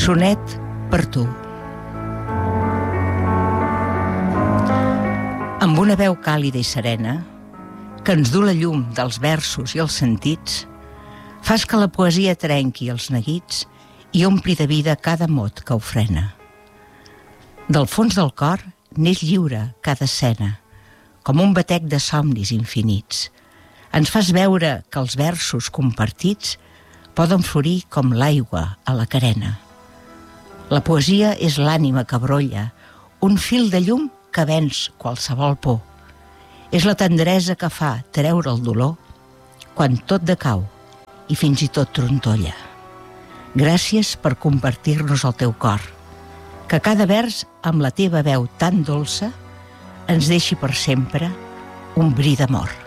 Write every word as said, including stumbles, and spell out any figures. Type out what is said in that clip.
Sonet per tu. Amb una veu càlida i serena, que ens du la llum dels versos i els sentits, fas que la poesia trenqui els neguits i ompli de vida cada mot que ofrena. Del fons del cor neix lliure cada escena, com un batec de somnis infinits. Ens fas veure que els versos compartits poden florir com l'aigua a la carena. La poesia és l'ànima que brolla, un fil de llum que venç qualsevol por. És la tendresa que fa treure el dolor quan tot decau i fins i tot trontolla. Gràcies per compartir-nos el teu cor, que cada vers amb la teva veu tan dolça ens deixi per sempre un bri d'amor.